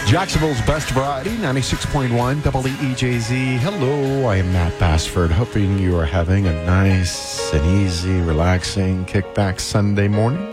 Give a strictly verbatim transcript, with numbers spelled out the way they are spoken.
Jacksonville's Best Variety, ninety-six point one W E J Z. Hello, I am Matt Bassford, hoping you are having a nice and easy, relaxing, kickback Sunday morning.